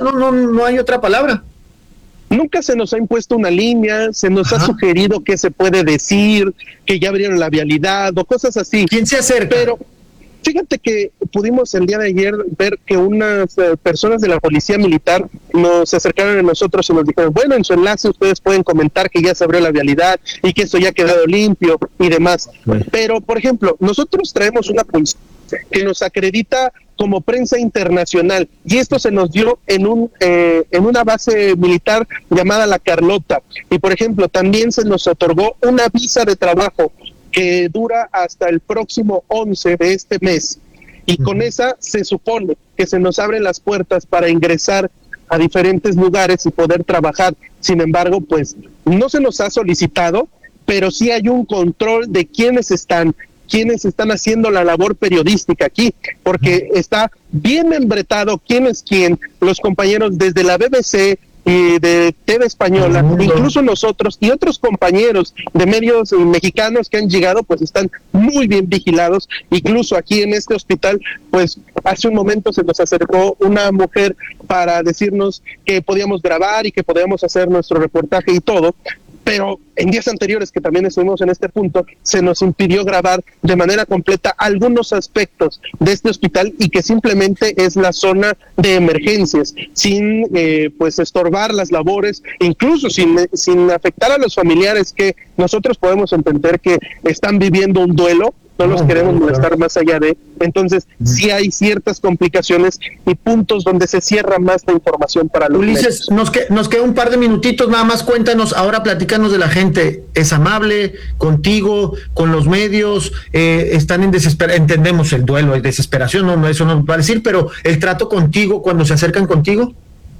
no hay otra palabra. Nunca se nos ha impuesto una línea, se nos ha sugerido qué se puede decir, que ya abrieron la vialidad o cosas así. ¿Quién se acerca? Pero fíjate que pudimos el día de ayer ver que unas personas de la policía militar nos acercaron a nosotros y nos dijeron, bueno, en su enlace ustedes pueden comentar que ya se abrió la vialidad y que esto ya ha quedado limpio y demás. Bueno. Pero, por ejemplo, nosotros traemos una policía que nos acredita como prensa internacional, y esto se nos dio en una base militar llamada La Carlota, y por ejemplo también se nos otorgó una visa de trabajo que dura hasta el próximo 11 de este mes, y con esa se supone que se nos abren las puertas para ingresar a diferentes lugares y poder trabajar. Sin embargo, pues no se nos ha solicitado, pero sí hay un control de quiénes están haciendo la labor periodística aquí, porque está bien membretado quién es quién, los compañeros desde la BBC y de TV Española, incluso nosotros y otros compañeros de medios mexicanos que han llegado, pues están muy bien vigilados. Incluso aquí en este hospital, pues hace un momento se nos acercó una mujer para decirnos que podíamos grabar y que podíamos hacer nuestro reportaje y todo, pero en días anteriores, que también estuvimos en este punto, se nos impidió grabar de manera completa algunos aspectos de este hospital, y que simplemente es la zona de emergencias, sin pues estorbar las labores, incluso sin afectar a los familiares, que nosotros podemos entender que están viviendo un duelo. No los queremos molestar más allá de. Entonces, sí hay ciertas complicaciones y puntos donde se cierra más la información para los Ulises, nos queda un par de minutitos, nada más cuéntanos, ahora platícanos de la gente. ¿Es amable contigo, con los medios? ¿Están en desesperación? Entendemos el duelo, hay desesperación, no, eso no va a decir, pero el trato contigo, cuando se acercan contigo.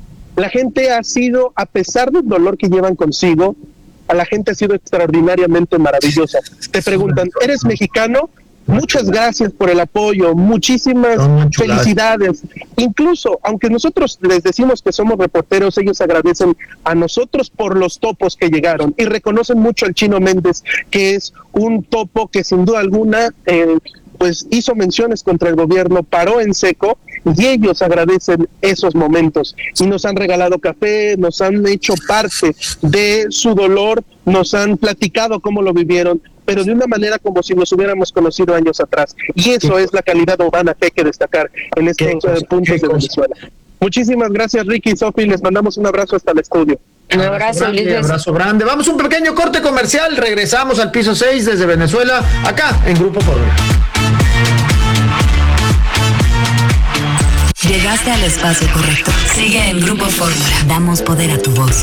La gente ha sido, a pesar del dolor que llevan consigo, a la gente ha sido extraordinariamente maravillosa. Te preguntan, ¿eres mexicano? Muchas gracias por el apoyo, muchísimas felicidades. Incluso, aunque nosotros les decimos que somos reporteros, ellos agradecen a nosotros por los topos que llegaron y reconocen mucho al Chino Méndez, que es un topo que sin duda alguna pues hizo menciones contra el gobierno, paró en seco, y ellos agradecen esos momentos y nos han regalado café, nos han hecho parte de su dolor, nos han platicado cómo lo vivieron, pero de una manera como si nos hubiéramos conocido años atrás, y eso es la calidad humana que hay que destacar en estos puntos de Venezuela. Muchísimas gracias, Ricky y Sofi, les mandamos un abrazo hasta el estudio. Un abrazo grande. Vamos a un pequeño corte comercial, regresamos al piso 6 desde Venezuela, acá en Grupo Fórmula. Llegaste al espacio correcto. Sigue en Grupo Fórmula. Damos poder a tu voz.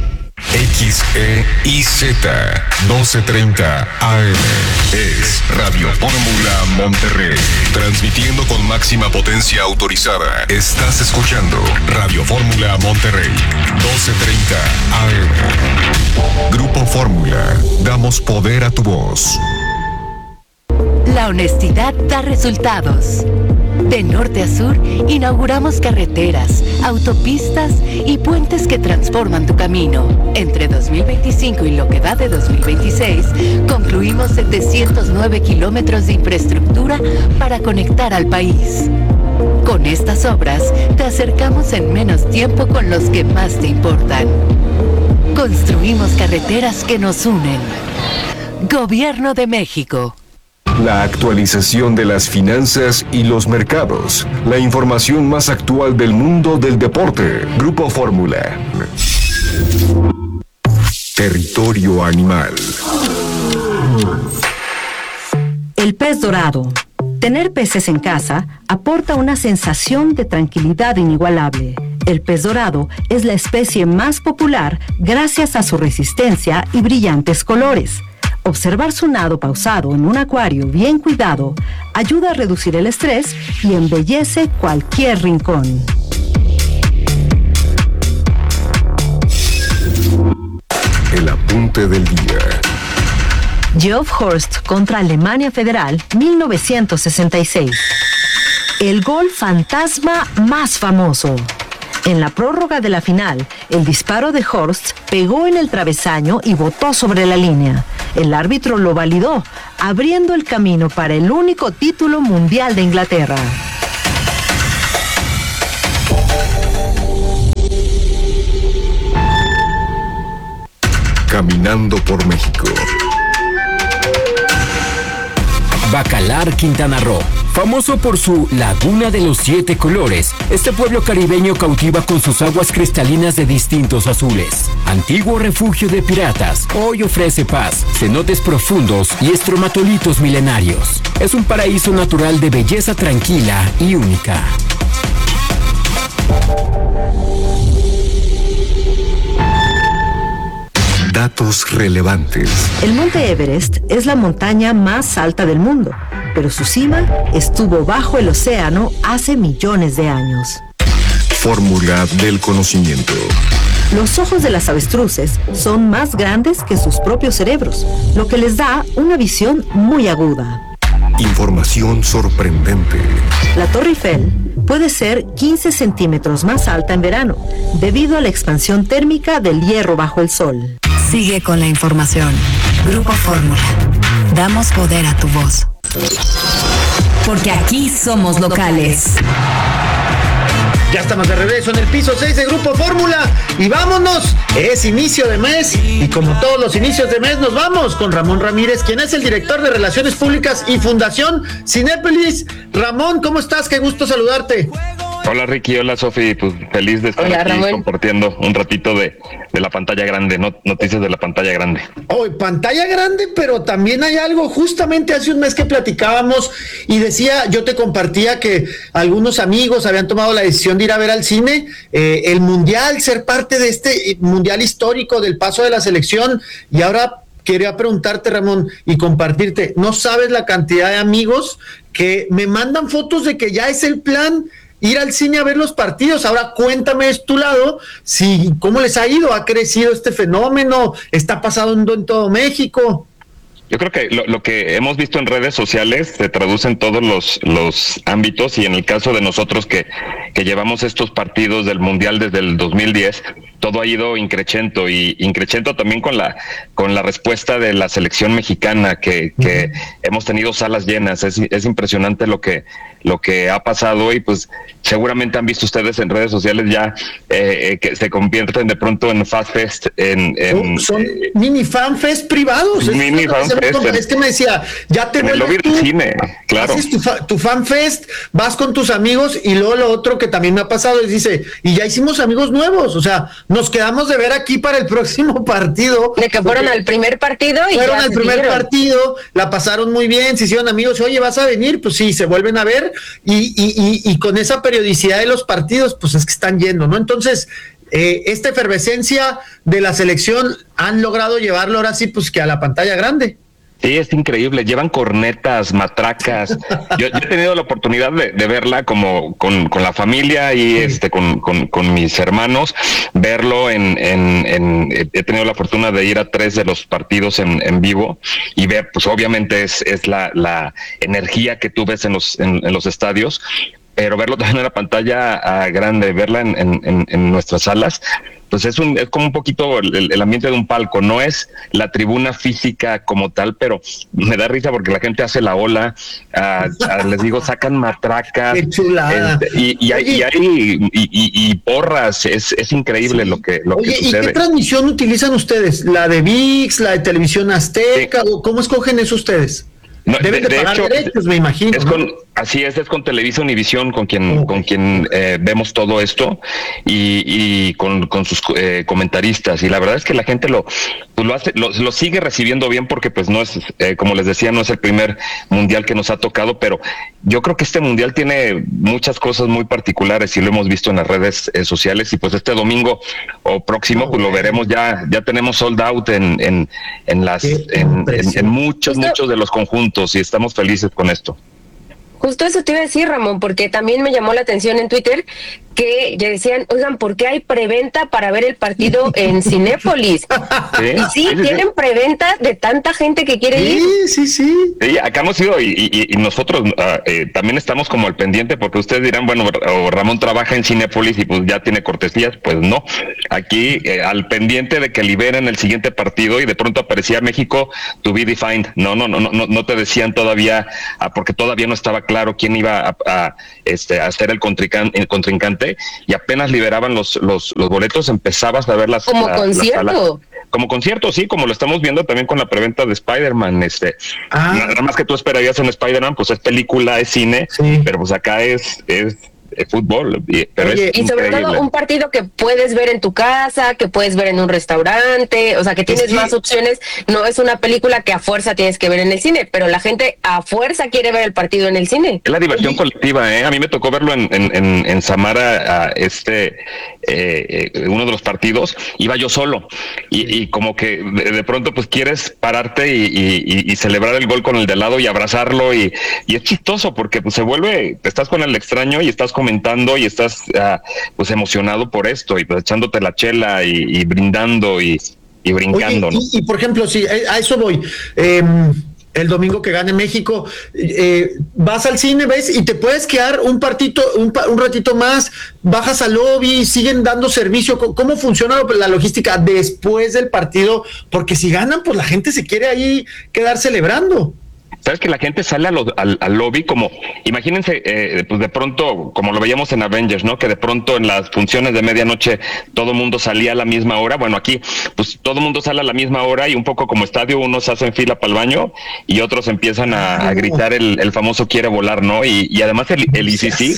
XEIZ 1230 AM es Radio Fórmula Monterrey, transmitiendo con máxima potencia autorizada. Estás escuchando Radio Fórmula Monterrey 1230 AM. Grupo Fórmula, damos poder a tu voz. La honestidad da resultados. De norte a sur, inauguramos carreteras, autopistas y puentes que transforman tu camino. Entre 2025 y lo que va de 2026, concluimos 709 kilómetros de infraestructura para conectar al país. Con estas obras, te acercamos en menos tiempo con los que más te importan. Construimos carreteras que nos unen. Gobierno de México. La actualización de las finanzas y los mercados. La información más actual del mundo del deporte. Grupo Fórmula. Territorio animal. El pez dorado. Tener peces en casa aporta una sensación de tranquilidad inigualable. El pez dorado es la especie más popular gracias a su resistencia y brillantes colores. Observar su nado pausado en un acuario bien cuidado ayuda a reducir el estrés y embellece cualquier rincón. El apunte del día. Geoff Horst contra Alemania Federal, 1966. El gol fantasma más famoso. En la prórroga de la final, el disparo de Horst pegó en el travesaño y botó sobre la línea. El árbitro lo validó, abriendo el camino para el único título mundial de Inglaterra. Caminando por México. Bacalar, Quintana Roo. Famoso por su Laguna de los 7 colores, este pueblo caribeño cautiva con sus aguas cristalinas de distintos azules. Antiguo refugio de piratas, hoy ofrece paz, cenotes profundos y estromatolitos milenarios. Es un paraíso natural de belleza tranquila y única. Datos relevantes. El Monte Everest es la montaña más alta del mundo, pero su cima estuvo bajo el océano hace millones de años. Fórmula del conocimiento. Los ojos de las avestruces son más grandes que sus propios cerebros, lo que les da una visión muy aguda. Información sorprendente. La Torre Eiffel puede ser 15 centímetros más alta en verano, debido a la expansión térmica del hierro bajo el sol. Sigue con la información. Grupo Fórmula. Damos poder a tu voz. Porque aquí somos locales. Ya estamos de regreso en el piso 6 de Grupo Fórmula y vámonos, es inicio de mes y como todos los inicios de mes nos vamos con Ramón Ramírez, quien es el director de Relaciones Públicas y Fundación Cinépolis. Ramón, ¿cómo estás? Qué gusto saludarte. Hola Ricky, hola Sofi, pues feliz de estar aquí Ramón, compartiendo un ratito de la pantalla grande, noticias de la pantalla grande. Pantalla grande, pero también hay algo, justamente hace un mes que platicábamos y decía, yo te compartía que algunos amigos habían tomado la decisión de ir a ver al cine, el Mundial, ser parte de este Mundial histórico del paso de la selección, y ahora quería preguntarte, Ramón, y compartirte, no sabes la cantidad de amigos que me mandan fotos de que ya es el plan ir al cine a ver los partidos. Ahora cuéntame de tu lado, cómo les ha ido, ha crecido este fenómeno, está pasando en todo México. Yo creo que lo que hemos visto en redes sociales se traduce en todos los ámbitos, y en el caso de nosotros que llevamos estos partidos del Mundial desde el 2010, todo ha ido increchento, y increchento también con la respuesta de la selección mexicana, que hemos tenido salas llenas. Es impresionante lo que ha pasado, y pues seguramente han visto ustedes en redes sociales ya que se convierten de pronto en Fan Fest, son mini Fan Fest privados. Mini Fan Fest. Es que me decía, ya te vuelves vuelves tú, del cine, claro. Haces tu Fan Fest, vas con tus amigos, y luego lo otro que también me ha pasado es, dice, y ya hicimos amigos nuevos, o sea, nos quedamos de ver aquí para el próximo partido. De que fueron al primer partido y fueron al primer partido, la pasaron muy bien, se hicieron amigos, oye, ¿vas a venir? Pues sí, se vuelven a ver, y con esa periodicidad de los partidos, pues es que están yendo, ¿no? Entonces, esta efervescencia de la selección han logrado llevarlo ahora sí, pues que a la pantalla grande. Sí, es increíble, llevan cornetas, matracas. Yo he tenido la oportunidad de verla como con la familia y con mis hermanos, verlo he tenido la fortuna de ir a 3 de los partidos en vivo y ver, pues obviamente es la energía que tú ves en los estadios, pero verlo también en la pantalla grande, verla en nuestras salas, pues es como un poquito el ambiente de un palco. No es la tribuna física como tal, pero me da risa porque la gente hace la ola, les digo, sacan matracas. ¡Qué chulada! Y porras, es increíble lo que sucede. ¿Y qué transmisión utilizan ustedes? ¿La de ViX, la de Televisión Azteca? Sí. ¿O cómo escogen eso ustedes? No, deben de pagar hecho, derechos, me imagino. Así es con Televisa Univisión con quien vemos todo esto, y con sus comentaristas, y la verdad es que la gente lo sigue recibiendo bien, porque pues no es, como les decía, no es el primer mundial que nos ha tocado, pero yo creo que este mundial tiene muchas cosas muy particulares y lo hemos visto en las redes sociales, y pues este domingo o próximo pues lo veremos, ya tenemos sold out en muchos de los conjuntos, y estamos felices con esto. Justo eso te iba a decir, Ramón, porque también me llamó la atención en Twitter que ya decían, oigan, ¿por qué hay preventa para ver el partido en Cinépolis? Sí, tienen preventa de tanta gente que quiere ir. Sí, acá hemos ido y nosotros también estamos como al pendiente, porque ustedes dirán, bueno, Ramón trabaja en Cinépolis y pues ya tiene cortesías. Pues no, aquí al pendiente de que liberen el siguiente partido, y de pronto aparecía México to be defined. No te decían todavía, porque todavía no estaba claro quién iba a ser el contrincante, y apenas liberaban los boletos, empezabas a ver como concierto. como conciertos, sí, como lo estamos viendo también con la preventa de Spider-Man, nada más que tú esperarías en Spider-Man, pues es película, es cine, pero pues acá es fútbol, pero Oye, y sobre todo un partido que puedes ver en tu casa, que puedes ver en un restaurante, o sea, que tienes más opciones. No es una película que a fuerza tienes que ver en el cine, pero la gente a fuerza quiere ver el partido en el cine. Es la diversión colectiva, A mí me tocó verlo en Samara, uno de los partidos, iba yo solo, y como que de pronto pues quieres pararte y celebrar el gol con el de al lado y abrazarlo, y es chistoso porque pues se vuelve, estás con el extraño y estás comentando y estás pues emocionado por esto y pues echándote la chela y brindando y brincando. Oye, y por ejemplo, sí, a eso voy. El domingo que gane México, vas al cine, ves, y te puedes quedar un ratito más, bajas al lobby, siguen dando servicio. ¿Cómo funciona la logística después del partido? Porque si ganan, pues la gente se quiere ahí quedar celebrando. Sabes que la gente sale al lobby como, imagínense, pues de pronto, como lo veíamos en Avengers, ¿no? Que de pronto en las funciones de medianoche todo el mundo salía a la misma hora. Bueno, aquí, pues todo el mundo sale a la misma hora y un poco como estadio, unos hacen fila para el baño y otros empiezan a gritar el famoso quiere volar, ¿no? Y además el ICC,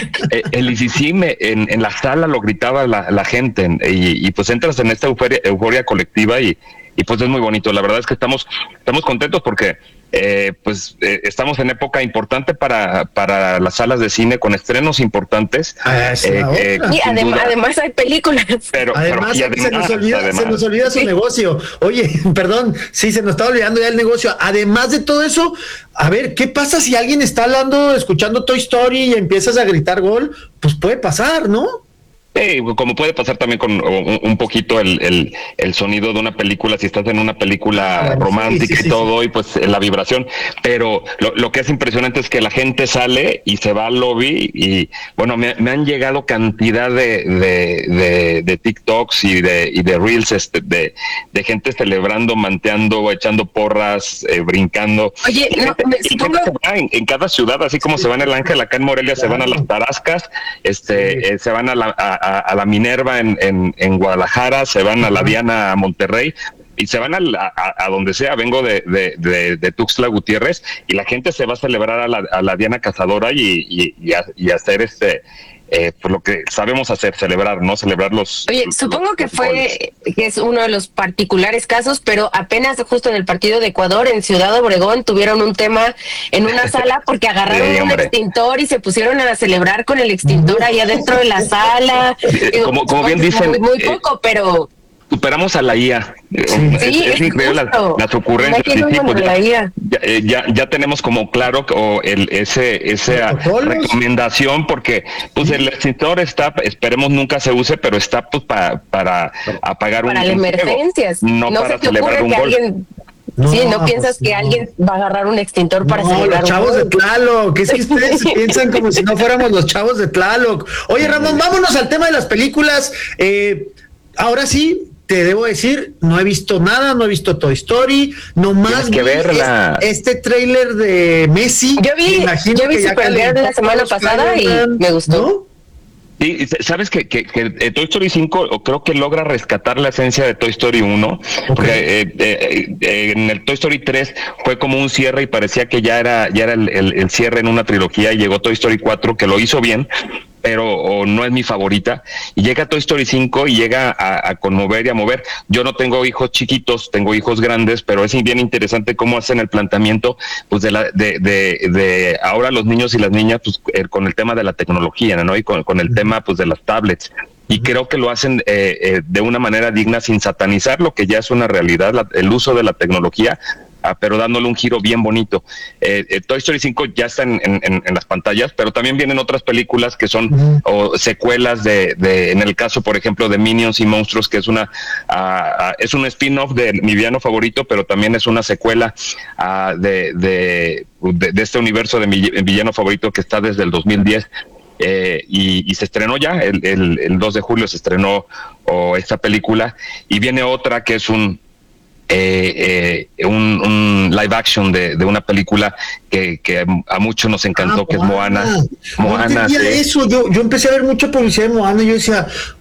en la sala lo gritaba la gente y pues entras en esta euforia colectiva y pues es muy bonito. La verdad es que estamos contentos porque estamos en época importante para las salas de cine con estrenos importantes. Y además hay películas. Pero se nos olvida su negocio. Oye, perdón, sí, se nos está olvidando ya el negocio. Además de todo eso, a ver, ¿qué pasa si alguien está escuchando Toy Story y empiezas a gritar gol? Pues puede pasar, ¿no? Como puede pasar también con un poquito el sonido de una película, si estás en una película romántica y todo, y pues la vibración, pero lo que es impresionante es que la gente sale y se va al lobby y bueno, me han llegado cantidad de TikToks y de Reels de gente celebrando, manteando, echando porras, brincando. Oye, en cada ciudad, así como se van el Ángel, acá en Morelia se van a las Tarascas, se van a la Minerva en Guadalajara, se van a la Diana a Monterrey y se van a donde sea. Vengo de Tuxtla Gutiérrez y la gente se va a celebrar a la Diana Cazadora y hacer pues lo que sabemos hacer, celebrar los... Oye, supongo que es uno de los particulares casos, pero apenas justo en el partido de Ecuador, en Ciudad Obregón, tuvieron un tema en una sala porque agarraron un extintor y se pusieron a celebrar con el extintor ahí adentro de la sala. Como bien dicen... Muy poco, pero... Superamos a la IA. Sí, es increíble las ocurrencias. Ya tenemos como claro esa recomendación, porque pues el extintor está, esperemos nunca se use, pero está pues para apagar para emergencias. No para celebrar un gol. No piensas que alguien va a agarrar un extintor para celebrar los chavos de Tlaloc, es que ustedes piensan como si no fuéramos los chavos de Tlaloc. Oye, Ramón, vámonos al tema de las películas. Ahora sí, te debo decir, no he visto nada, no he visto Toy Story, nomás vi verla. Este tráiler de Messi. Yo vi su premiere la semana pasada y me gustó. ¿No? Sí, sabes que Toy Story 5 creo que logra rescatar la esencia de Toy Story 1, porque en el Toy Story 3 fue como un cierre y parecía que ya era el cierre en una trilogía, y llegó Toy Story 4 que lo hizo bien, pero no es mi favorita, y llega Toy Story 5 y llega a conmover y a mover. Yo no tengo hijos chiquitos, tengo hijos grandes, pero es bien interesante cómo hacen el planteamiento pues de ahora los niños y las niñas pues con el tema de la tecnología, ¿no? Y con el tema pues de las tablets. Y creo que lo hacen de una manera digna, sin satanizar lo que ya es una realidad, el uso de la tecnología, pero dándole un giro bien bonito. Toy Story 5 ya está en las pantallas, pero también vienen otras películas que son secuelas en el caso, por ejemplo, de Minions y Monstruos, que es es un spin-off de mi villano favorito, pero también es una secuela de este universo de mi villano favorito que está desde el 2010. Y se estrenó ya, el 2 de julio se estrenó esta película, y viene otra que es un live action de una película que a muchos nos encantó, que es Moana. Moana, sí. Eso, yo empecé a ver mucha publicidad de Moana y yo decía,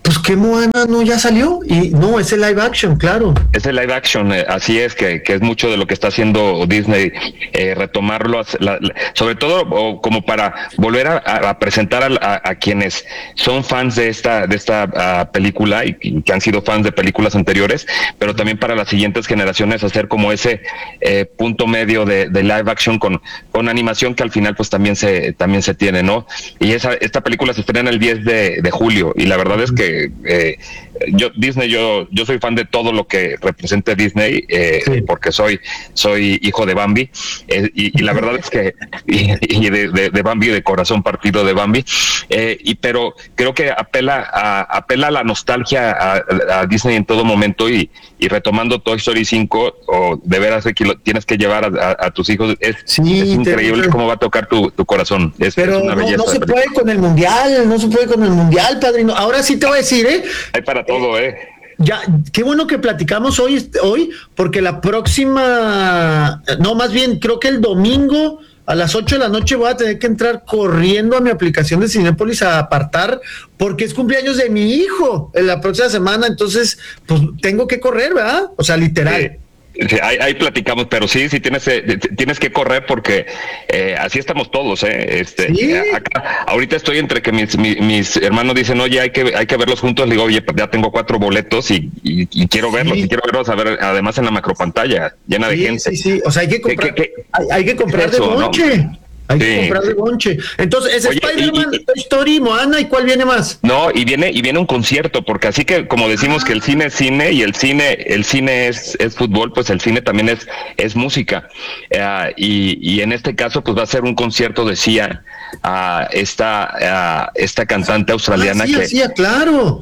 pues que Moana no ya salió, y no, es el live action, claro. Es el live action, así es, que es mucho de lo que está haciendo Disney, retomarlo, sobre todo como para volver a presentar a quienes son fans de esta película y que han sido fans de películas anteriores, pero también para las siguientes generaciones hacer como ese punto medio de live action con animación que al final pues también se tiene, ¿no? Y esta película se estrena el 10 de julio, y la verdad es que yo soy fan de todo lo que represente Disney, sí, porque soy hijo de Bambi, y la verdad es que y de Bambi, de corazón partido de Bambi, pero creo que apela a la nostalgia a Disney en todo momento, y retomando Toy Story 5, o de veras que tienes que llevar a tus hijos, es increíble cómo va a tocar tu corazón. Pero es una belleza. No se puede con el mundial, padrino. Ahora sí te voy a decir, hay para todo, Ya, qué bueno que platicamos hoy, porque la próxima, más bien, creo que el domingo a las 8 de la noche voy a tener que entrar corriendo a mi aplicación de Cinépolis a apartar, porque es cumpleaños de mi hijo en la próxima semana, entonces, pues tengo que correr, ¿verdad? O sea, literal. Sí, ahí platicamos, pero sí tienes que correr, porque así estamos todos, ¿Sí? Acá, ahorita estoy entre que mis hermanos dicen, oye, hay que verlos juntos. Le digo, oye, ya tengo 4 boletos y quiero verlos, y quiero verlos además en la macropantalla llena de gente. Sí, o sea, hay que comprar, hay que comprar de bonche, ¿no? Hay que comprar de bonche. Entonces, es Spider-Man, Toy Story, Moana, ¿y cuál viene más? No, y viene un concierto, porque así que como decimos que el cine es cine y el cine es fútbol, pues el cine también es música. Y en este caso, pues va a ser un concierto de Sia, esta cantante australiana claro.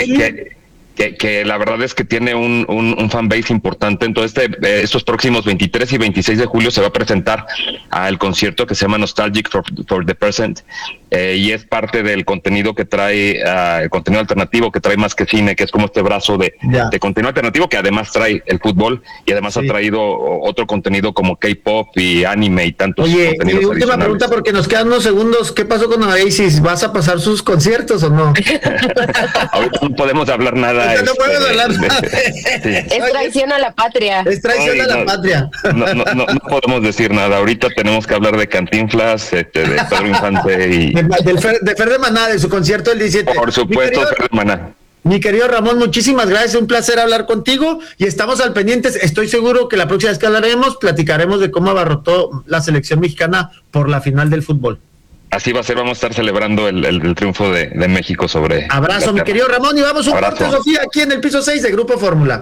Que la verdad es que tiene un fanbase importante. Entonces estos próximos 23 y 26 de julio se va a presentar al concierto que se llama Nostalgic for the Present, y es parte del contenido que trae, el contenido alternativo que trae Más que Cine, que es como este brazo de contenido alternativo que además trae el fútbol, y además ha traído otro contenido como K-pop y anime y tantos contenidos. Mi última pregunta, porque nos quedan unos segundos: ¿qué pasó con Oasis? ¿Vas a pasar sus conciertos o no? Ahorita no podemos hablar nada. No podemos hablar nada. Es traición a la patria. Es traición a la patria. No podemos decir nada. Ahorita tenemos que hablar de Cantinflas, de Pedro Infante y de Fer de Maná, de su concierto el 17. Por supuesto, Fer de Maná. Mi querido Ramón, muchísimas gracias, un placer hablar contigo, y estamos al pendientes. Estoy seguro que la próxima vez que hablaremos, platicaremos de cómo abarrotó la selección mexicana por la final del fútbol. Así va a ser, vamos a estar celebrando el triunfo de México sobre... Abrazo, mi querido Ramón, y vamos un corte, Sofía, aquí en el piso 6 de Grupo Fórmula.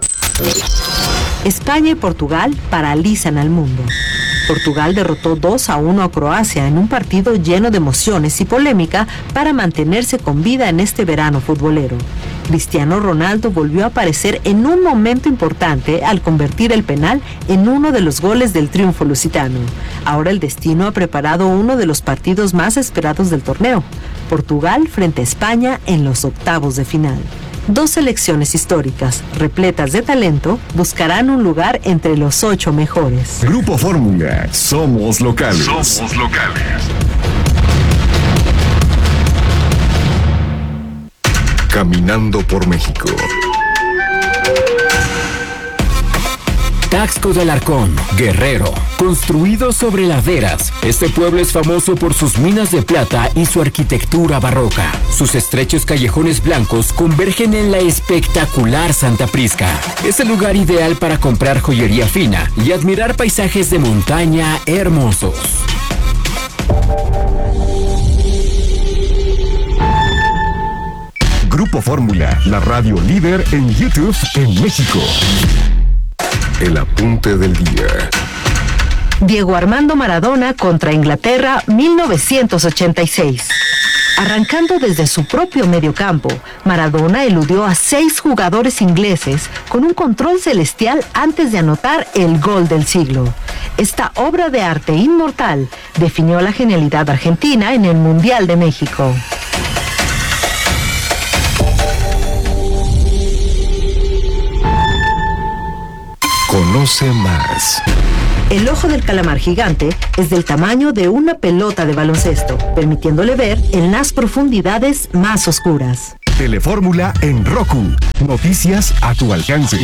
España y Portugal paralizan al mundo. Portugal derrotó 2-1 a Croacia en un partido lleno de emociones y polémica para mantenerse con vida en este verano futbolero. Cristiano Ronaldo volvió a aparecer en un momento importante al convertir el penal en uno de los goles del triunfo lusitano. Ahora el destino ha preparado uno de los partidos más esperados del torneo: Portugal frente a España en los octavos de final. Dos selecciones históricas, repletas de talento, buscarán un lugar entre los 8 mejores. Grupo Fórmula, somos locales. Caminando por México. Taxco de Alarcón, Guerrero. Construido sobre laderas, este pueblo es famoso por sus minas de plata y su arquitectura barroca. Sus estrechos callejones blancos convergen en la espectacular Santa Prisca. Es el lugar ideal para comprar joyería fina y admirar paisajes de montaña hermosos. Grupo Fórmula, la radio líder en YouTube en México. El apunte del día. Diego Armando Maradona contra Inglaterra, 1986. Arrancando desde su propio mediocampo, Maradona eludió a 6 jugadores ingleses con un control celestial antes de anotar el gol del siglo. Esta obra de arte inmortal definió la genialidad argentina en el Mundial de México. Conoce más. El ojo del calamar gigante es del tamaño de una pelota de baloncesto, permitiéndole ver en las profundidades más oscuras. Telefórmula en Roku. Noticias a tu alcance.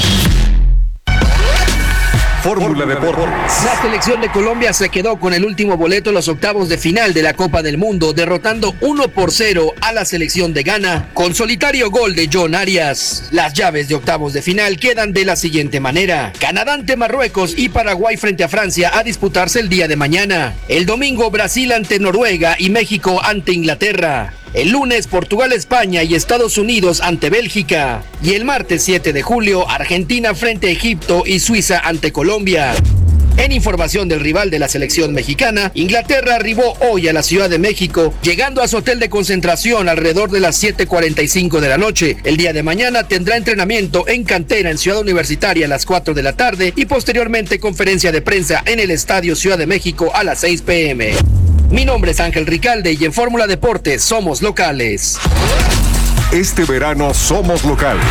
Fórmula Deportes. La selección de Colombia se quedó con el último boleto en los octavos de final de la Copa del Mundo, derrotando 1-0 a la selección de Ghana con solitario gol de John Arias. Las llaves de octavos de final quedan de la siguiente manera: Canadá ante Marruecos y Paraguay frente a Francia a disputarse el día de mañana. El domingo, Brasil ante Noruega y México ante Inglaterra. El lunes, Portugal, España y Estados Unidos ante Bélgica. Y el martes 7 de julio, Argentina frente a Egipto y Suiza ante Colombia. En información del rival de la selección mexicana, Inglaterra arribó hoy a la Ciudad de México, llegando a su hotel de concentración alrededor de las 7:45 de la noche. El día de mañana tendrá entrenamiento en cantera en Ciudad Universitaria a las 4 de la tarde y posteriormente conferencia de prensa en el Estadio Ciudad de México a las 6 p.m. Mi nombre es Ángel Ricalde y en Fórmula Deportes somos locales. Este verano somos locales.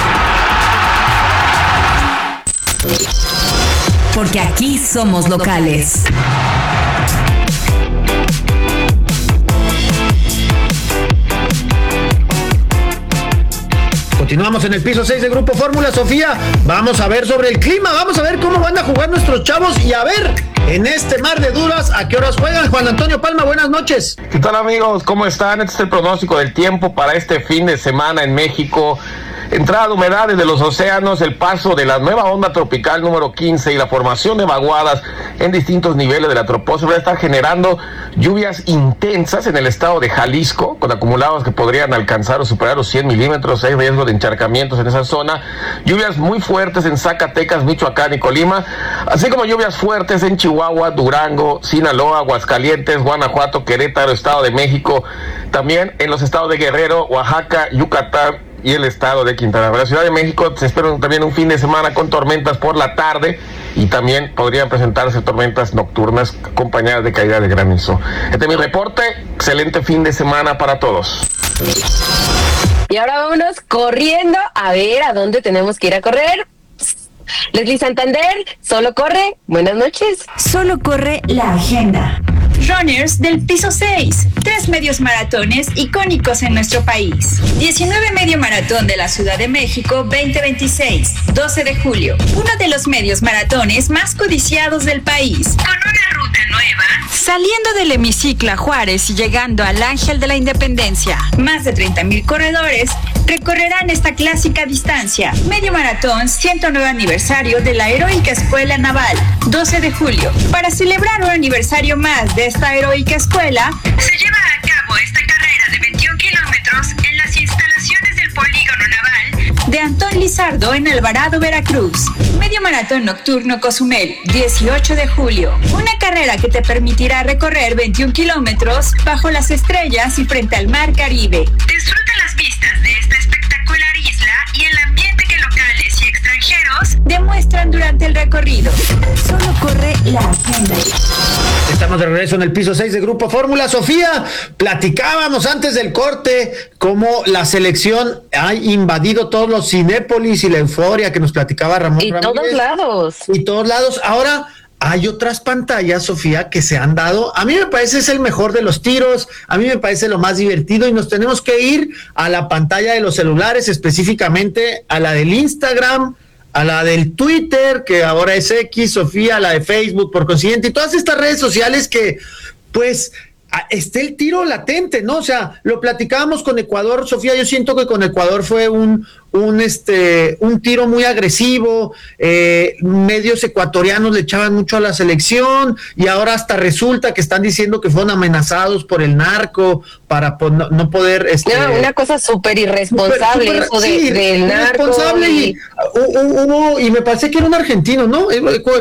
Porque aquí somos locales. Continuamos en el piso 6 de Grupo Fórmula. Sofía, vamos a ver sobre el clima, vamos a ver cómo van a jugar nuestros chavos y a ver en este mar de dudas a qué horas juegan. Juan Antonio Palma, buenas noches. ¿Qué tal, amigos? ¿Cómo están? Este es el pronóstico del tiempo para este fin de semana en México. Entrada de humedades de los océanos, el paso de la nueva onda tropical número 15 y la formación de vaguadas en distintos niveles de la troposfera están generando lluvias intensas en el estado de Jalisco, con acumulados que podrían alcanzar o superar los 100 milímetros. Hay riesgo de encharcamientos en esa zona. Lluvias muy fuertes en Zacatecas, Michoacán y Colima, así como lluvias fuertes en Chihuahua, Durango, Sinaloa, Aguascalientes, Guanajuato, Querétaro, Estado de México, también en los estados de Guerrero, Oaxaca, Yucatán y el estado de Quintana Roo. En la Ciudad de México se espera también un fin de semana con tormentas por la tarde y también podrían presentarse tormentas nocturnas acompañadas de caída de granizo. Este es mi reporte. Excelente fin de semana para todos. Y ahora vámonos corriendo a ver a dónde tenemos que ir a correr. Leslie Santander, solo corre. Buenas noches. Solo corre la agenda. Runners del piso 6, 3 medios maratones icónicos en nuestro país. 19 medio maratón de la Ciudad de México 2026, 12 de julio. Uno de los medios maratones más codiciados del país. Con una ruta nueva, saliendo del hemiciclo a Juárez y llegando al Ángel de la Independencia. Más de 30,000 corredores recorrerán esta clásica distancia. Medio maratón 109 aniversario de la Heroica Escuela Naval, 12 de julio. Para celebrar un aniversario más de esta heroica escuela, se lleva a cabo esta carrera de 21 kilómetros en las instalaciones del Polígono Naval de Antón Lizardo en Alvarado, Veracruz. Medio maratón nocturno Cozumel, 18 de julio. Una carrera que te permitirá recorrer 21 kilómetros bajo las estrellas y frente al mar Caribe. Disfruta las vistas de esta espectacular isla y el ambiente que locales y extranjeros demuestran durante el recorrido. Solo corre la agenda. Estamos de regreso en el piso 6 de Grupo Fórmula. Sofía, platicábamos antes del corte cómo la selección ha invadido todos los Cinépolis y la euforia que nos platicaba Ramón y Ramírez. Todos lados. Y todos lados. Ahora hay otras pantallas, Sofía, que se han dado. A mí me parece es el mejor de los tiros, a mí me parece lo más divertido y nos tenemos que ir a la pantalla de los celulares, específicamente a la del Instagram, a la del Twitter, que ahora es X, Sofía, a la de Facebook, por consiguiente, y todas estas redes sociales que, pues, esté el tiro latente, ¿no? O sea, lo platicábamos con Ecuador, Sofía, yo siento que con Ecuador fue un tiro muy agresivo, medios ecuatorianos le echaban mucho a la selección y ahora hasta resulta que están diciendo que fueron amenazados por el narco para no poder... una cosa súper irresponsable, eso del narco. Irresponsable y me parece que era un argentino, ¿no?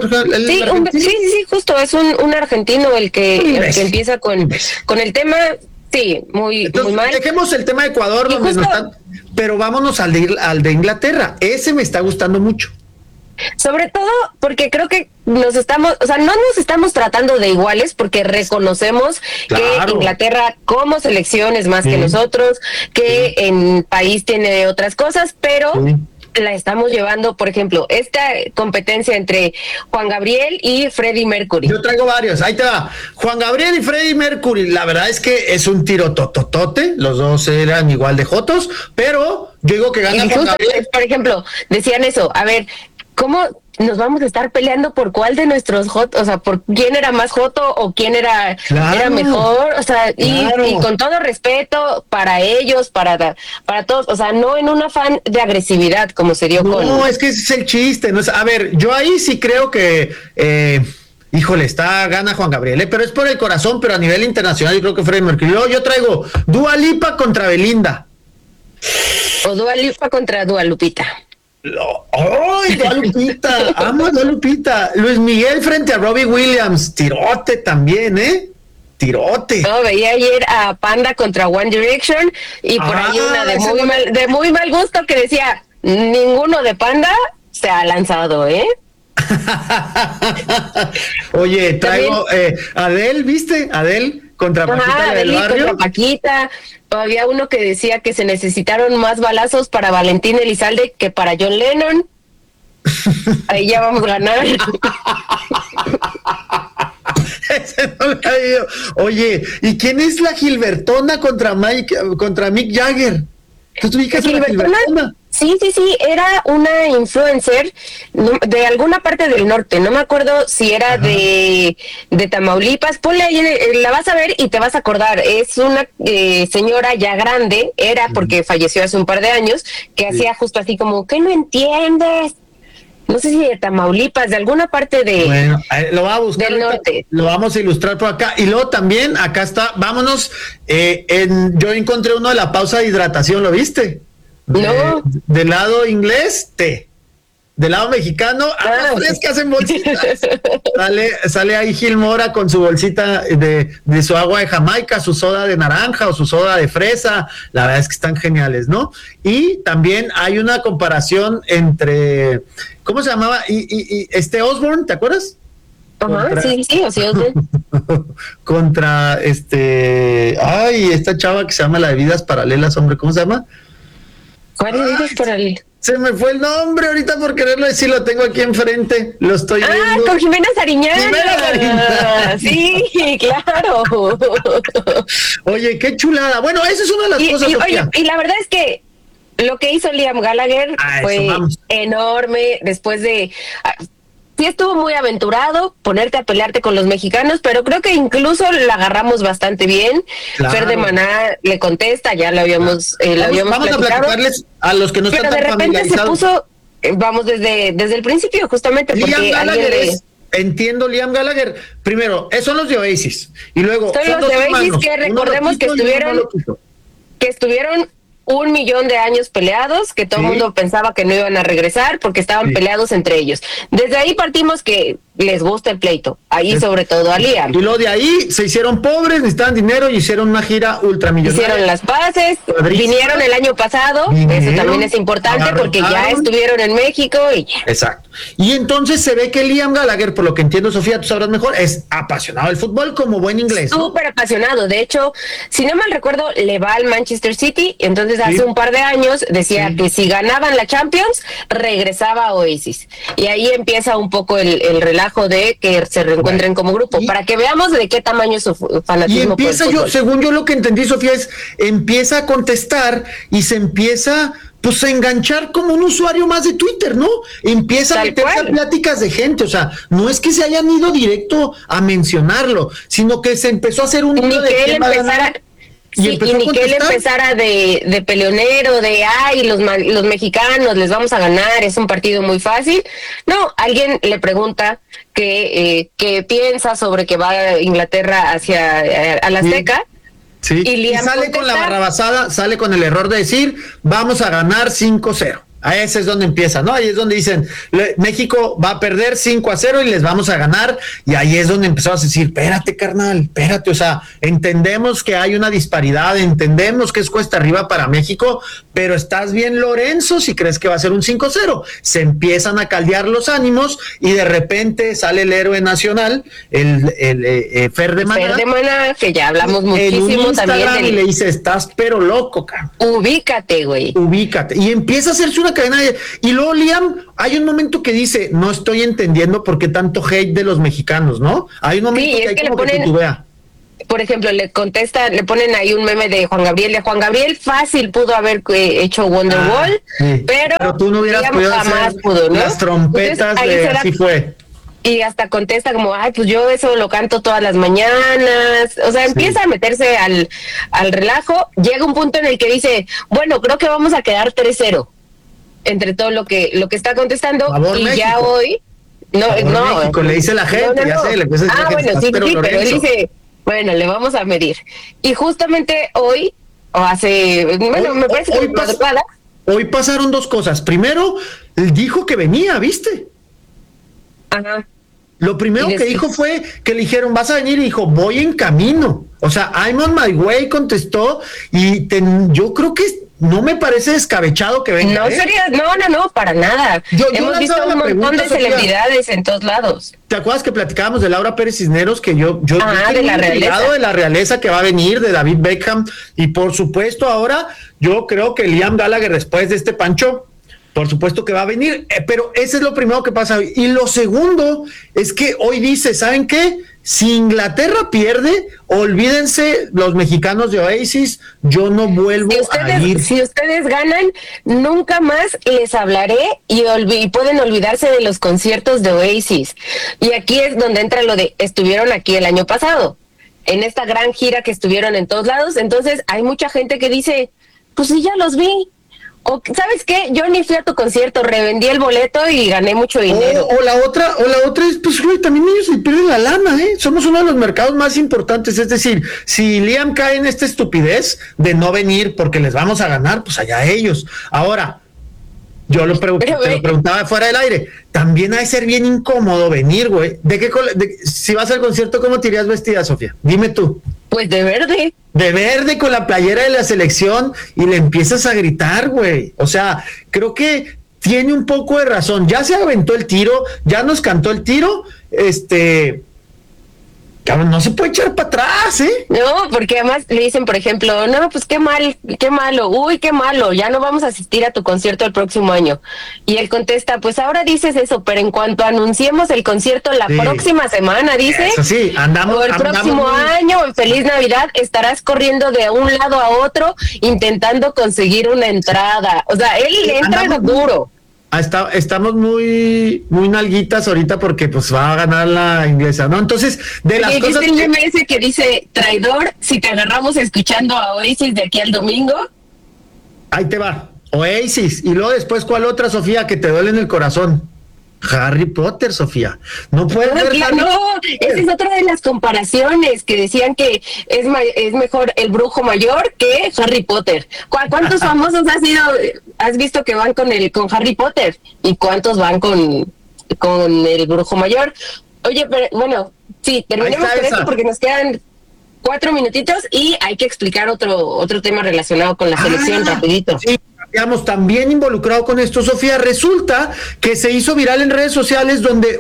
Sí, justo, es un argentino el que empieza con el tema. Sí, muy mal. Dejemos el tema de Ecuador, donde no están, pero vámonos al de Inglaterra. Ese me está gustando mucho. Sobre todo porque creo que no nos estamos tratando de iguales, porque reconocemos que Inglaterra como selección es más que nosotros, que en país tiene otras cosas, pero la estamos llevando, por ejemplo, esta competencia entre Juan Gabriel y Freddie Mercury. Yo traigo varios, ahí te va. Juan Gabriel y Freddie Mercury, la verdad es que es un tiro tototote, los dos eran igual de jotos, pero yo digo que gana Juan Gabriel. Por ejemplo, decían eso, a ver, ¿cómo nos vamos a estar peleando por cuál de nuestros jotos, o sea, por quién era más joto o quién era mejor, o sea, y con todo respeto para ellos, para todos, o sea, no en un afán de agresividad como se dio con... No, es que ese es el chiste, no es, a ver, yo ahí sí creo que... híjole, gana Juan Gabriel, pero es por el corazón, pero a nivel internacional yo creo que Freddie Mercury. Yo traigo Dua Lipa contra Belinda. O Dua Lipa contra Dua Lupita. ¡Ay, Dua Lupita! Amo a Dua Lupita. Luis Miguel frente a Robbie Williams. Tirote también, ¿eh? Tirote. No, veía ayer a Panda contra One Direction y por ahí una de muy mal gusto que decía, ninguno de Panda se ha lanzado, ¿eh? Oye, traigo Adele, ¿viste? Adele contra Paquita del Barrio. Contra Paquita. Había uno que decía que se necesitaron más balazos para Valentín Elizalde que para John Lennon. Ahí ya vamos a ganar. Ese no lo había oído. Oye, ¿y quién es la Gilbertona contra Mick Jagger? ¿Tú te ubicas a la Gilbertona? Sí, era una influencer de alguna parte del norte, no me acuerdo si era de Tamaulipas. Ponle ahí, la vas a ver y te vas a acordar. Es una señora ya grande, porque falleció hace un par de años, que hacía justo así como, ¿qué no entiendes? No sé si de Tamaulipas, de alguna parte de... Bueno, lo va a buscar del norte. Lo vamos a ilustrar por acá. Y luego también, acá está, vámonos, yo encontré uno de la pausa de hidratación, ¿lo viste? No. Del lado inglés, té. Del lado mexicano, frescas en bolsitas. sale ahí Gil Mora con su bolsita de su agua de Jamaica, su soda de naranja o su soda de fresa. La verdad es que están geniales, ¿no? Y también hay una comparación entre, ¿cómo se llamaba? Y Osborne, ¿te acuerdas? Ajá, sí, Osborne. Contra esta chava que se llama La de Vidas Paralelas, hombre, ¿cómo se llama? ¿Cuál de Vidas Paralelas? Se me fue el nombre ahorita por quererlo decir, lo tengo aquí enfrente, lo estoy viendo. Con Jimena Sariñana. Sí, claro. Oye, qué chulada. Bueno, esa es una de las cosas, Sofía. Y la verdad es que lo que hizo Liam Gallagher fue enorme después de... Sí estuvo muy aventurado ponerte a pelearte con los mexicanos, pero creo que incluso la agarramos bastante bien. Claro. Fer de Maná le contesta, ya lo habíamos vamos a platicarles a los que no están tan familiarizados. Pero de repente se puso, vamos desde el principio, justamente. Liam Gallagher entiendo, Liam Gallagher, primero, son los de Oasis, y luego son los de Oasis que recordemos que estuvieron 1 millón de años peleados, que todo el mundo pensaba que no iban a regresar porque estaban peleados entre ellos. Desde ahí partimos que les gusta el pleito, ahí sobre todo a Liam. Y luego de ahí se hicieron pobres, necesitaban dinero y hicieron una gira ultramillonaria. Hicieron las paces, vinieron el año pasado, eso también es importante porque ya estuvieron en México y ya. Exacto. Y entonces se ve que Liam Gallagher, por lo que entiendo, Sofía, tú sabrás mejor, es apasionado del fútbol como buen inglés, ¿no? Súper apasionado, de hecho, si no mal recuerdo, le va al Manchester City, entonces hace un par de años decía que si ganaban la Champions, regresaba a Oasis. Y ahí empieza un poco el relajo de que se reencuentren como grupo, para que veamos de qué tamaño es su fanatismo. Y empieza, según yo lo que entendí, Sofía, empieza a contestar y se empieza pues a enganchar como un usuario más de Twitter, ¿no? Empieza a meterse a pláticas de gente, o sea, no es que se hayan ido directo a mencionarlo, sino que se empezó a hacer un hilo de quién va a ganar. Sí, y ni que él empezara de peleonero, de los mexicanos les vamos a ganar, es un partido muy fácil. No, alguien le pregunta qué piensa sobre que va a Inglaterra hacia al Azteca. Sí. Y sale con la barrabasada, sale con el error de decir vamos a ganar 5-0. A ese es donde empieza, ¿no? Ahí es donde dicen, México va a perder 5-0 y les vamos a ganar, y ahí es donde empezamos a decir, espérate, carnal, espérate, o sea, entendemos que hay una disparidad, entendemos que es cuesta arriba para México, pero estás bien, Lorenzo, si crees que va a ser un 5-0. Se empiezan a caldear los ánimos y de repente sale el héroe nacional, el Fer de Maná. Fer de Maná, que ya hablamos muchísimo también. Y le dice, estás pero loco, carnal. Ubícate, güey. Ubícate. Y empieza a hacerse una una cadena y luego Liam, hay un momento que dice, no estoy entendiendo por qué tanto hate de los mexicanos, ¿no? Hay un momento que hay como que titubea. Por ejemplo, le ponen ahí un meme de Juan Gabriel. De Juan Gabriel fácil pudo haber hecho Wonderwall, sí. Pero tú no hubieras podido jamás hacer pudo, ¿no? las trompetas. Entonces, de así fue. Y hasta contesta como, ay, pues yo eso lo canto todas las mañanas. O sea, empieza a meterse al relajo. Llega un punto en el que dice, bueno, creo que vamos a quedar 3-0 entre todo lo que está contestando. Favor, y México. Ya hoy no México, le dice la gente, ya sé, le empieza a decir la gente, bueno, sí, pero él dice, bueno, le vamos a medir. Y justamente hoy, me parece que hoy pasaron dos cosas. Primero, dijo que venía, ¿viste? Ajá. Lo primero que dijo fue que le dijeron, vas a venir, y dijo, voy en camino. O sea, I'm on my way, contestó, y yo creo que no me parece descabechado que venga. No sería, no, para nada. Hemos visto un montón de celebridades en todos lados. ¿Te acuerdas que platicábamos de Laura Pérez Cisneros? Que yo de la realeza. De la realeza que va a venir, de David Beckham, y por supuesto ahora yo creo que Liam Gallagher, después de este Pancho, por supuesto que va a venir, pero ese es lo primero que pasa hoy. Y lo segundo es que hoy dice, ¿saben qué? Si Inglaterra pierde, olvídense los mexicanos de Oasis, yo no vuelvo a ir. Si ustedes ganan, nunca más les hablaré y pueden olvidarse de los conciertos de Oasis. Y aquí es donde entra lo de, estuvieron aquí el año pasado, en esta gran gira que estuvieron en todos lados. Entonces hay mucha gente que dice, pues sí, ya los vi. O, ¿sabes qué? Yo ni fui a tu concierto, revendí el boleto y gané mucho dinero. O la otra es, pues, güey, también ellos se pierden la lana, ¿eh? Somos uno de los mercados más importantes, es decir, si Liam cae en esta estupidez de no venir porque les vamos a ganar, pues allá ellos. Ahora, yo te lo preguntaba fuera del aire, también ha de ser bien incómodo venir, güey. Si vas al concierto, ¿cómo te irías vestida, Sofía? Dime tú. Pues de verde. De verde con la playera de la selección y le empiezas a gritar, güey. O sea, creo que tiene un poco de razón. Ya se aventó el tiro, ya nos cantó el tiro, cabrón, no se puede echar para atrás, ¿eh? No, porque además le dicen, por ejemplo, no, pues qué malo, uy, qué malo, ya no vamos a asistir a tu concierto el próximo año. Y él contesta, pues ahora dices eso, pero en cuanto anunciemos el concierto la próxima semana, dice, eso sí, o el próximo año, en Feliz Navidad, estarás corriendo de un lado a otro intentando conseguir una entrada. O sea, él entra duro. Estamos muy nalguitas ahorita porque pues va a ganar la inglesa, ¿no? Entonces, de las cosas el meme ese que dice, traidor, si te agarramos escuchando a Oasis de aquí al domingo. Ahí te va, Oasis. Y luego después, ¿cuál otra, Sofía, que te duele en el corazón? Harry Potter, Sofía. No puedes ver esa es otra de las comparaciones que decían que es mejor el brujo mayor que Harry Potter. ¿Cuántos famosos has visto que van con Harry Potter? ¿Y cuántos van con el brujo mayor? Oye, pero bueno, sí, terminemos con esto porque nos quedan 4 minutitos y hay que explicar otro tema relacionado con la selección rapidito. Sí. Digamos, también involucrado con esto, Sofía, resulta que se hizo viral en redes sociales donde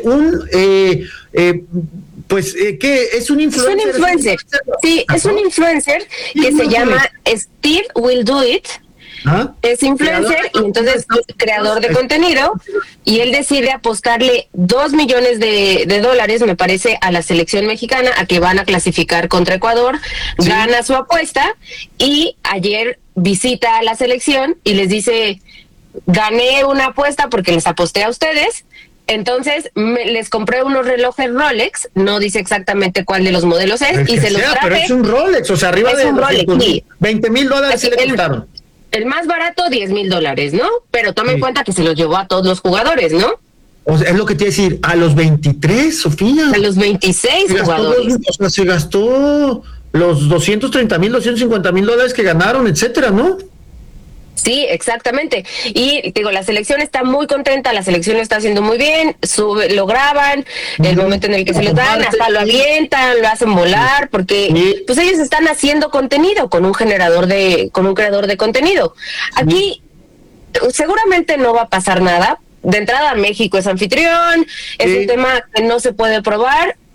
que es un influencer. Sí, es un influencer que se llama Steve Will Do It. Es influencer y entonces creador de contenido, y él decide apostarle $2 millones de dólares, me parece, a la selección mexicana, a que van a clasificar contra Ecuador. Gana su apuesta y ayer visita a la selección y les dice, gané una apuesta porque les aposté a ustedes, entonces les compré unos relojes Rolex, no dice exactamente cuál de los modelos es, y se los traje. Pero es un Rolex, o sea, arriba de $20,000 se le costaron. El más barato, $10,000, ¿no? Pero tome en cuenta que se los llevó a todos los jugadores, ¿no? O sea, es lo que te iba a decir, a los 23, Sofía. A los 26 jugadores. O sea, se gastó los $230,000, $250,000 que ganaron, etcétera, ¿no? Sí, exactamente. Y digo, la selección está muy contenta, la selección lo está haciendo muy bien, lo graban, el momento en el que se los dan, hasta lo avientan, lo hacen volar, porque pues ellos están haciendo contenido con un creador de contenido. Aquí seguramente no va a pasar nada. De entrada, México es anfitrión, es un tema que no se puede probar.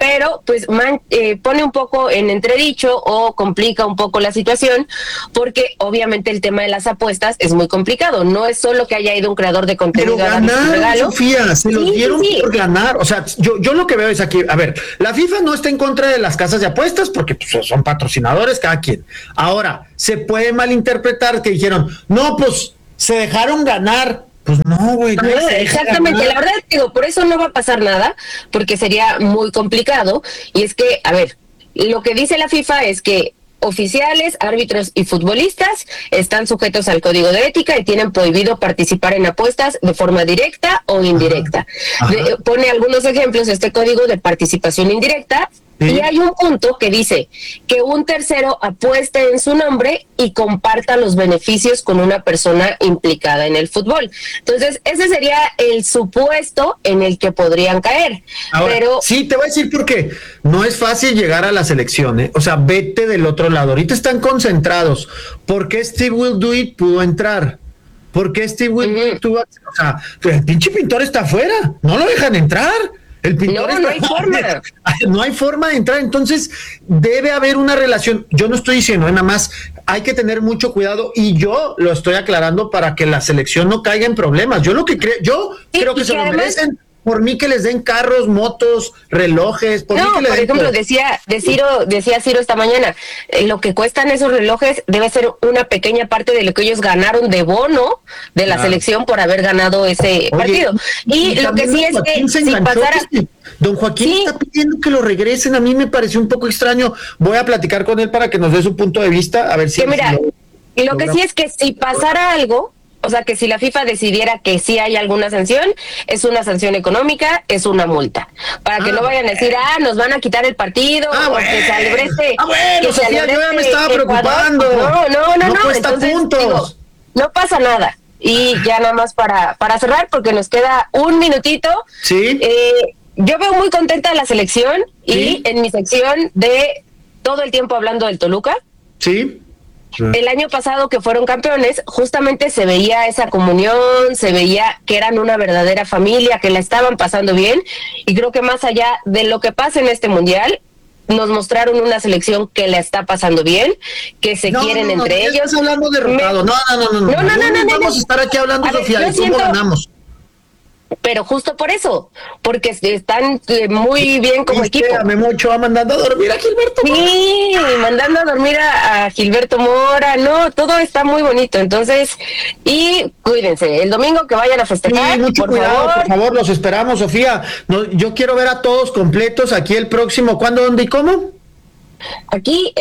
pero pues pone un poco en entredicho o complica un poco la situación, porque obviamente el tema de las apuestas es muy complicado. No es solo que haya ido un creador de contenido pero a darles un ganar, regalo. Sofía, se los dieron por ganar. O sea, yo lo que veo es aquí, a ver, la FIFA no está en contra de las casas de apuestas porque pues, son patrocinadores cada quien. Ahora, se puede malinterpretar que dijeron, no, pues se dejaron ganar. Pues no, güey. No exactamente, la verdad, digo, por eso no va a pasar nada, porque sería muy complicado. Y es que, a ver, lo que dice la FIFA es que oficiales, árbitros y futbolistas están sujetos al código de ética y tienen prohibido participar en apuestas de forma directa o indirecta. Pone algunos ejemplos de este código de participación indirecta. Y hay un punto que dice que un tercero apueste en su nombre y comparta los beneficios con una persona implicada en el fútbol. Entonces, ese sería el supuesto en el que podrían caer. Ahora, pero sí, te voy a decir por qué. No es fácil llegar a la selección, ¿eh? O sea, vete del otro lado. Ahorita están concentrados. ¿Por qué Steve Will Do It pudo entrar? ¿Por qué Steve Will Do It tuvo? O sea, el pinche pintor está afuera. No lo dejan entrar. El pintor no hay forma. No hay forma de entrar, entonces debe haber una relación. Yo no estoy diciendo, nada más hay que tener mucho cuidado y yo lo estoy aclarando para que la selección no caiga en problemas. Yo lo que creo que se lo merecen. Por mí que les den carros, motos, relojes. Por ejemplo, decía Ciro esta mañana, lo que cuestan esos relojes debe ser una pequeña parte de lo que ellos ganaron de bono de la selección por haber ganado ese partido. Y lo que sí es que si pasara... Don Joaquín está pidiendo que lo regresen, a mí me pareció un poco extraño. Voy a platicar con él para que nos dé su punto de vista, a ver si... Mira, lo que sí es que si pasara algo... O sea, que si la FIFA decidiera que sí hay alguna sanción, es una sanción económica, es una multa. Para que no vayan a decir, nos van a quitar el partido, o que se alebreste. Bueno, Sofía, yo ya me estaba preocupando. No cuesta entonces, puntos. Digo, no pasa nada. Y ya nada más para cerrar, porque nos queda un minutito. Sí. Yo veo muy contenta a la selección y en mi sección de todo el tiempo hablando del Toluca. Sí. El año pasado que fueron campeones, justamente se veía esa comunión, se veía que eran una verdadera familia, que la estaban pasando bien, y creo que más allá de lo que pasa en este mundial, nos mostraron una selección que la está pasando bien, que se quieren entre ellos. Estás hablando derrotado. No. Vamos a estar aquí hablando, Sofía, de cómo ganamos. Pero justo por eso, porque están muy bien como equipo. Memo Ochoa mandando a dormir a Gilberto Mora. Sí, mandando a dormir a Gilberto Mora. No, todo está muy bonito. Entonces, y cuídense. El domingo que vayan a festejar, mucho cuidado, por favor, los esperamos, Sofía. No, yo quiero ver a todos completos aquí el próximo. ¿Cuándo, dónde y cómo? Aquí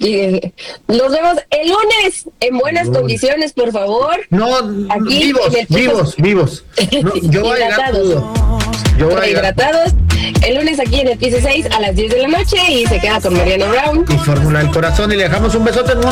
los vemos el lunes en buenas condiciones, por favor. No, aquí vivos. No, yo voy a llegar todo. Rehidratados. El lunes aquí en el piso 6 a las 10 de la noche y se queda con Mariano Brown. Y Fórmula del Corazón y le dejamos un besote.